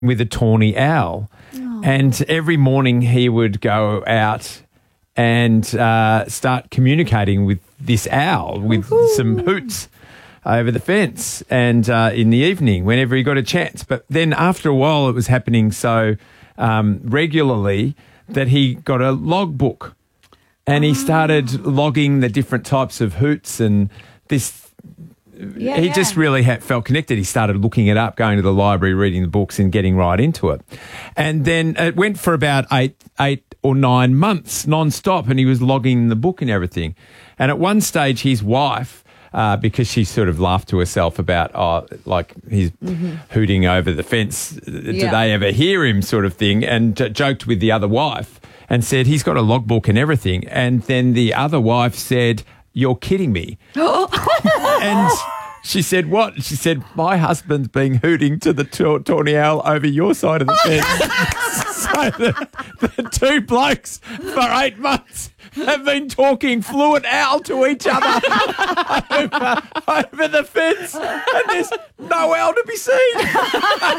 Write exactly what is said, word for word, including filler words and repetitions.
with a tawny owl. Oh. And every morning he would go out and uh, start communicating with this owl with Woo-hoo. some hoots over the fence and uh, in the evening whenever he got a chance. But then after a while it was happening so um, regularly that he got a logbook and he started logging the different types of hoots and this... Yeah, he yeah. just really had, felt connected. He started looking it up, going to the library, reading the books and getting right into it. And then it went for about eight, eight or nine months non-stop and he was logging the book and everything. And at one stage his wife, uh, because she sort of laughed to herself about, oh, like he's mm-hmm. hooting over the fence, do yeah. they ever hear him sort of thing, and uh, joked with the other wife and said, he's got a logbook and everything. And then the other wife said, you're kidding me. And she said, what? She said, my husband's been hooting to the ta- tawny owl over your side of the fence. So the, the two blokes for eight months have been talking fluent owl to each other over, over the fence, and there's no owl to be seen.